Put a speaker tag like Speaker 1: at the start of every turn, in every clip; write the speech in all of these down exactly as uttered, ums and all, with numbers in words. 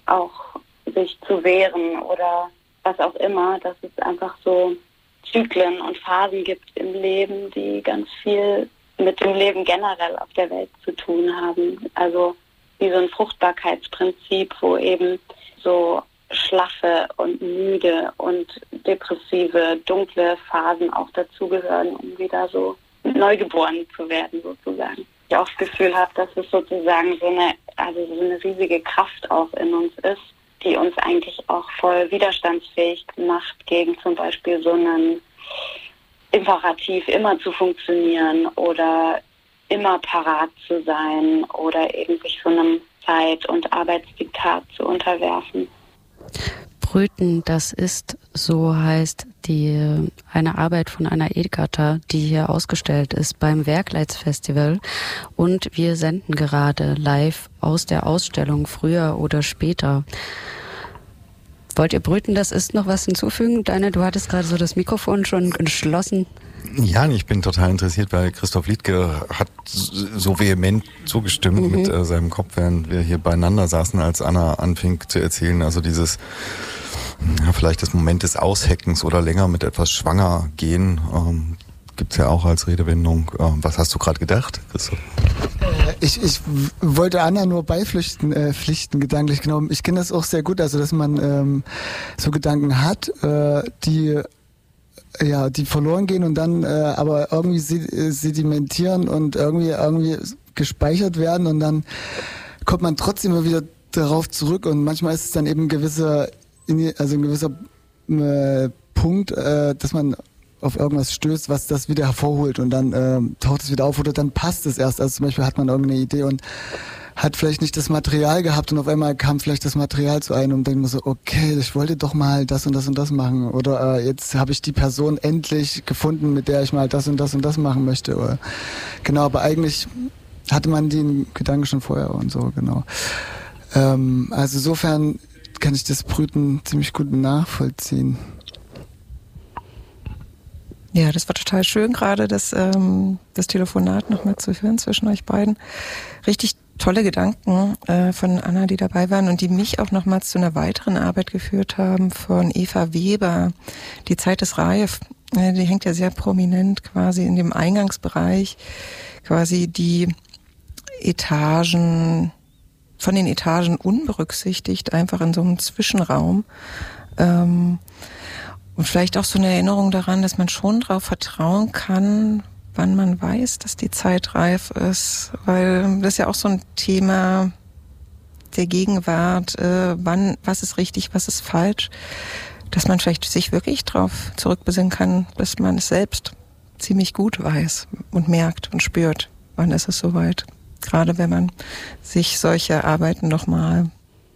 Speaker 1: auch sich zu wehren oder was auch immer, dass es einfach so Zyklen und Phasen gibt im Leben, die ganz viel mit dem Leben generell auf der Welt zu tun haben. Also wie so ein Fruchtbarkeitsprinzip, wo eben so schlaffe und müde und depressive, dunkle Phasen auch dazugehören, um wieder so neugeboren zu werden sozusagen. Ich auch das Gefühl habe, dass es sozusagen so eine, also so eine riesige Kraft auch in uns ist, die uns eigentlich auch voll widerstandsfähig macht gegen zum Beispiel so einen Imperativ immer zu funktionieren oder immer parat zu sein oder eben sich so einem Zeit- und Arbeitsdiktat zu unterwerfen.
Speaker 2: Brüten, das ist, so heißt die eine Arbeit von Anna Edgarter, die hier ausgestellt ist beim Werkleitsfestival. Und wir senden gerade live aus der Ausstellung Früher oder Später. Wollt ihr Brüten, das ist, noch was hinzufügen? Deine, du hattest gerade so das Mikrofon schon geschlossen.
Speaker 3: Ja, ich bin total interessiert, weil Christoph Liedtke hat so vehement zugestimmt mhm. mit äh, seinem Kopf, während wir hier beieinander saßen, als Anna anfing zu erzählen. Also dieses, ja, vielleicht das Moment des Ausheckens oder länger mit etwas schwanger gehen, ähm, gibt's ja auch als Redewendung. Ähm, was hast du gerade gedacht, Christoph?
Speaker 4: Ich, ich wollte Anna nur beipflichten, äh, pflichten, gedanklich genau. Ich kenne das auch sehr gut, also dass man ähm, so Gedanken hat, äh, die ja, die verloren gehen und dann äh, aber irgendwie sedimentieren und irgendwie irgendwie gespeichert werden und dann kommt man trotzdem immer wieder darauf zurück und manchmal ist es dann eben ein gewisser, also ein gewisser äh, Punkt, äh, dass man auf irgendwas stößt, was das wieder hervorholt und dann äh, taucht es wieder auf oder dann passt es erst. Also zum Beispiel hat man irgendeine Idee und hat vielleicht nicht das Material gehabt und auf einmal kam vielleicht das Material zu einem und denkt man so, okay, ich wollte doch mal das und das und das machen oder äh, jetzt habe ich die Person endlich gefunden, mit der ich mal das und das und das machen möchte. Oder, genau, aber eigentlich hatte man den Gedanken schon vorher und so, genau. Ähm, also insofern kann ich das Brüten ziemlich gut nachvollziehen.
Speaker 5: Ja, das war total schön gerade, das, ähm, das Telefonat nochmal zu hören zwischen euch beiden. Richtig tolle Gedanken äh, von Anna, die dabei waren und die mich auch nochmals zu einer weiteren Arbeit geführt haben von Eva Weber. Die Zeit ist reif. Äh, die hängt ja sehr prominent quasi in dem Eingangsbereich, quasi die Etagen, von den Etagen unberücksichtigt, einfach in so einem Zwischenraum. Ähm, und vielleicht auch so eine Erinnerung daran, dass man schon darauf vertrauen kann, wann man weiß, dass die Zeit reif ist, weil das ist ja auch so ein Thema der Gegenwart, äh, wann, was ist richtig, was ist falsch, dass man vielleicht sich wirklich darauf zurückbesinnen kann, dass man es selbst ziemlich gut weiß und merkt und spürt, wann ist es soweit. Gerade wenn man sich solche Arbeiten nochmal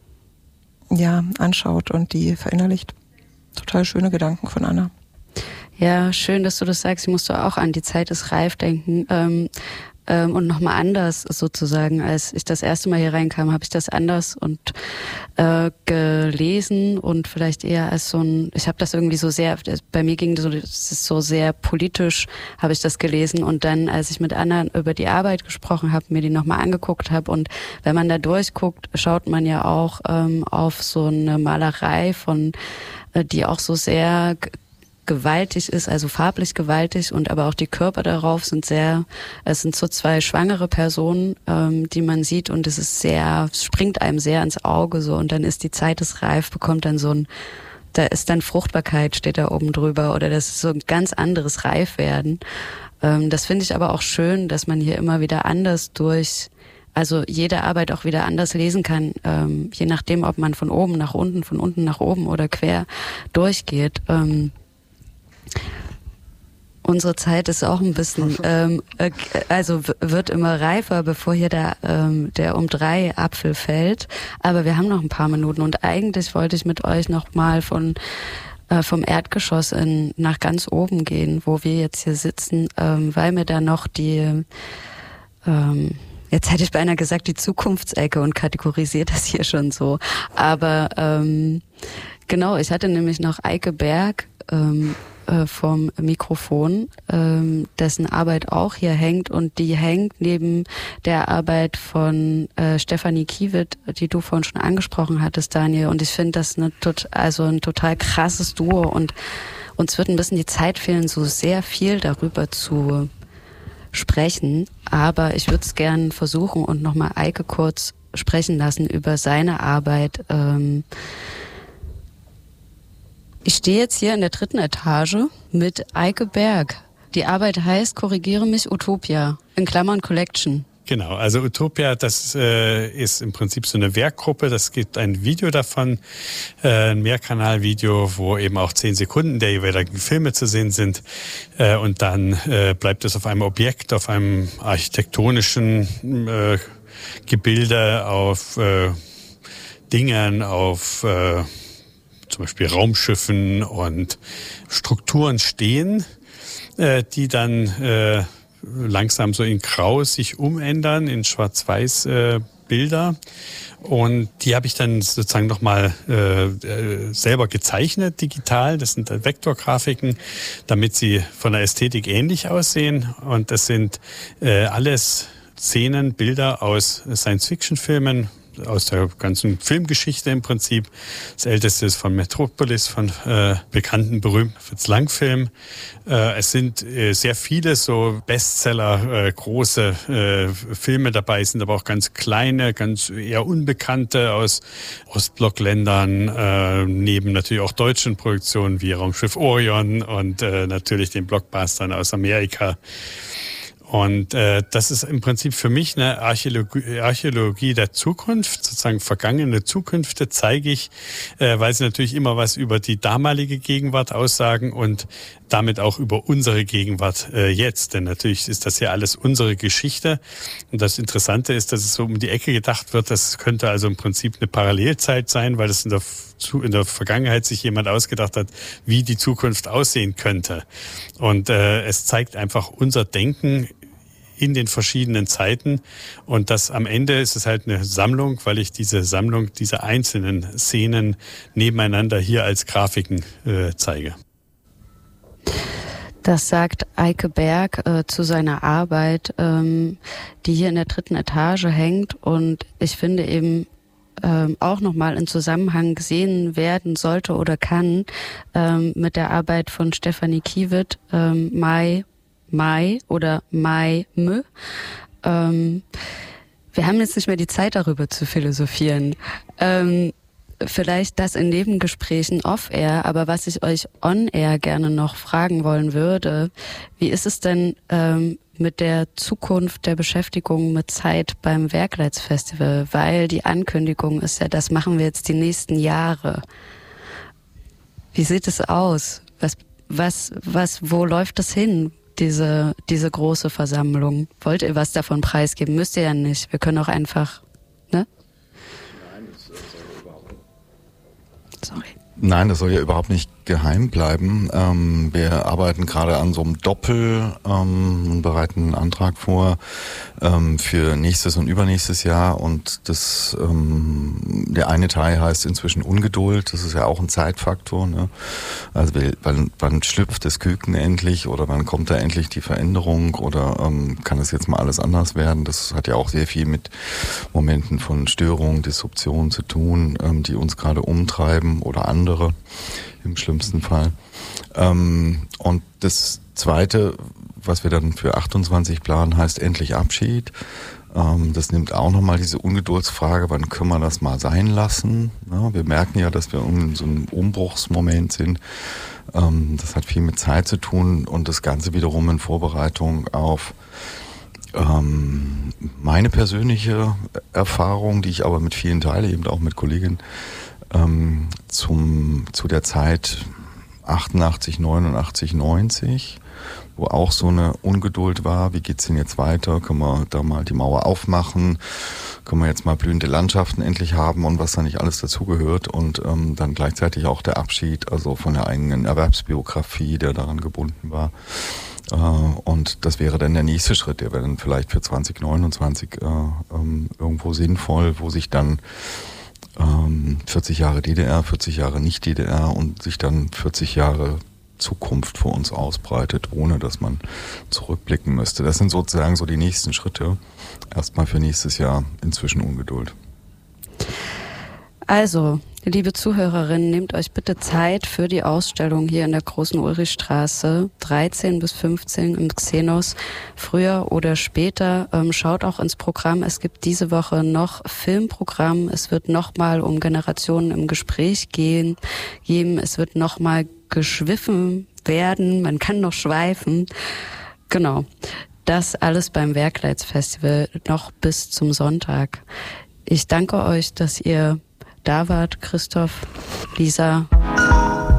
Speaker 5: ja, anschaut und die verinnerlicht. Total schöne Gedanken von Anna.
Speaker 2: Ja, schön, dass du das sagst. Ich musste auch an die Zeit ist reif denken. Ähm, ähm, und nochmal anders sozusagen. Als ich das erste Mal hier reinkam, habe ich das anders und äh, gelesen und vielleicht eher als so ein, ich habe das irgendwie so sehr, bei mir ging das so, das ist so sehr politisch, habe ich das gelesen und dann, als ich mit Anna über die Arbeit gesprochen habe, mir die nochmal angeguckt habe und wenn man da durchguckt, schaut man ja auch ähm, auf so eine Malerei von, äh, die auch so sehr gewaltig ist, also farblich gewaltig und aber auch die Körper darauf sind sehr, es sind so zwei schwangere Personen, ähm, die man sieht und es ist sehr, es springt einem sehr ins Auge so und dann ist die Zeit ist reif, bekommt dann so ein, da ist dann Fruchtbarkeit, steht da oben drüber oder das ist so ein ganz anderes Reifwerden. Ähm, das finde ich aber auch schön, dass man hier immer wieder anders durch, also jede Arbeit auch wieder anders lesen kann, ähm, je nachdem, ob man von oben nach unten, von unten nach oben oder quer durchgeht. Ähm, Unsere Zeit ist auch ein bisschen, ähm, äh, also w- wird immer reifer, bevor hier der, ähm, der um drei Apfel fällt. Aber wir haben noch ein paar Minuten und eigentlich wollte ich mit euch noch mal von äh, vom Erdgeschoss in, nach ganz oben gehen, wo wir jetzt hier sitzen, ähm, weil mir da noch die, ähm, jetzt hätte ich beinahe gesagt die Zukunftsecke und kategorisiert das hier schon so. Aber ähm, genau, ich hatte nämlich noch Eike Berg, ähm, äh, vom Mikrofon, ähm, dessen Arbeit auch hier hängt, und die hängt neben der Arbeit von äh, Stefanie Kiewit, die du vorhin schon angesprochen hattest, Daniel. Und ich finde das eine, also ein total krasses Duo, und uns wird ein bisschen die Zeit fehlen, so sehr viel darüber zu sprechen. Aber ich würde es gern versuchen und nochmal Eike kurz sprechen lassen über seine Arbeit. Ähm, Ich stehe jetzt hier in der dritten Etage mit Eike Berg. Die Arbeit heißt, korrigiere mich, Utopia, in Klammern Collection.
Speaker 6: Genau, also Utopia, das äh, ist im Prinzip so eine Werkgruppe. Das gibt ein Video davon, äh, ein Mehrkanalvideo, wo eben auch zehn Sekunden der jeweiligen Filme zu sehen sind. Äh, und dann äh, bleibt es auf einem Objekt, auf einem architektonischen äh, Gebilde, auf äh, Dingen, auf äh, zum Beispiel Raumschiffen und Strukturen stehen, äh, die dann äh, langsam so in Grau sich umändern, in Schwarz-Weiß äh, Bilder. Und die habe ich dann sozusagen nochmal äh, selber gezeichnet, digital. Das sind Vektorgrafiken, damit sie von der Ästhetik ähnlich aussehen. Und das sind äh, alles Szenen, Bilder aus Science-Fiction-Filmen, aus der ganzen Filmgeschichte im Prinzip. Das älteste ist von Metropolis, von äh, bekannten, berühmten Fritz Lang-Film. Äh, es sind äh, sehr viele so Bestseller, äh, große äh, Filme dabei, sind aber auch ganz kleine, ganz eher unbekannte aus Ostblockländern, äh, neben natürlich auch deutschen Produktionen wie Raumschiff Orion und äh, natürlich den Blockbustern aus Amerika. Und äh, das ist im Prinzip für mich eine Archäologie, Archäologie der Zukunft, sozusagen vergangene Zukünfte zeige ich, äh, weil sie natürlich immer was über die damalige Gegenwart aussagen und damit auch über unsere Gegenwart äh, jetzt. Denn natürlich ist das ja alles unsere Geschichte. Und das Interessante ist, dass es so um die Ecke gedacht wird, das könnte also im Prinzip eine Parallelzeit sein, weil es in der in der Vergangenheit sich jemand ausgedacht hat, wie die Zukunft aussehen könnte. Und äh, es zeigt einfach unser Denken in den verschiedenen Zeiten. Und das am Ende ist es halt eine Sammlung, weil ich diese Sammlung, diese einzelnen Szenen nebeneinander hier als Grafiken äh, zeige.
Speaker 2: Das sagt Eike Berg äh, zu seiner Arbeit, ähm, die hier in der dritten Etage hängt. Und ich finde eben, Ähm, auch nochmal in Zusammenhang gesehen werden sollte oder kann ähm, mit der Arbeit von Stefanie Kiewit, ähm, Mai, Mai oder Mai Mö. Ähm, wir haben jetzt nicht mehr die Zeit, darüber zu philosophieren. Ähm, vielleicht das in Nebengesprächen off-air, aber was ich euch on-air gerne noch fragen wollen würde, wie ist es denn ähm, mit der Zukunft der Beschäftigung mit Zeit beim Werkleitz-Festival? Weil die Ankündigung ist ja, das machen wir jetzt die nächsten Jahre. Wie sieht es aus? Was, was, was, wo läuft das hin, diese, diese große Versammlung? Wollt ihr was davon preisgeben? Müsst ihr ja nicht. Wir können auch einfach, ne?
Speaker 3: Nein, das soll überhaupt nicht.
Speaker 2: Sorry.
Speaker 3: Nein, das soll ja überhaupt nicht geheim bleiben. Ähm, wir arbeiten gerade an so einem Doppel, ähm, bereiten einen Antrag vor ähm, für nächstes und übernächstes Jahr. Und das ähm, der eine Teil heißt inzwischen Ungeduld. Das ist ja auch ein Zeitfaktor. Ne? Also wann, wann schlüpft das Küken endlich oder wann kommt da endlich die Veränderung oder ähm, kann es jetzt mal alles anders werden? Das hat ja auch sehr viel mit Momenten von Störung, Disruption zu tun, ähm, die uns gerade umtreiben oder andere im schlimmsten Fall. Ähm, und das Zweite, was wir dann für achtundzwanzig planen, heißt endlich Abschied. Ähm, das nimmt auch nochmal diese Ungeduldsfrage, wann können wir das mal sein lassen? Ja, wir merken ja, dass wir in so einem Umbruchsmoment sind. Ähm, das hat viel mit Zeit zu tun und das Ganze wiederum in Vorbereitung auf ähm, meine persönliche Erfahrung, die ich aber mit vielen teile, eben auch mit Kolleginnen, ähm, zum, zu der Zeit achtundachtzig, neunundachtzig, neunzig, wo auch so eine Ungeduld war, wie geht's denn jetzt weiter, können wir da mal die Mauer aufmachen, können wir jetzt mal blühende Landschaften endlich haben und was da nicht alles dazugehört und ähm, dann gleichzeitig auch der Abschied, also von der eigenen Erwerbsbiografie, der daran gebunden war. Äh, und das wäre dann der nächste Schritt, der wäre dann vielleicht für zwanzig neunundzwanzig äh, ähm, irgendwo sinnvoll, wo sich dann vierzig Jahre D D R, vierzig Jahre nicht D D R und sich dann vierzig Jahre Zukunft vor uns ausbreitet, ohne dass man zurückblicken müsste. Das sind sozusagen so die nächsten Schritte. Erstmal für nächstes Jahr inzwischen Ungeduld.
Speaker 2: Also, liebe Zuhörerinnen, nehmt euch bitte Zeit für die Ausstellung hier in der Großen Ulrichstraße, dreizehn bis fünfzehn im Xenos, früher oder später. Ähm, schaut auch ins Programm. Es gibt diese Woche noch Filmprogramm. Es wird nochmal um Generationen im Gespräch gehen. Es wird nochmal geschwiffen werden. Man kann noch schweifen. Genau. Das alles beim Werkleitsfestival noch bis zum Sonntag. Ich danke euch, dass ihr da wart, Christoph, Lisa.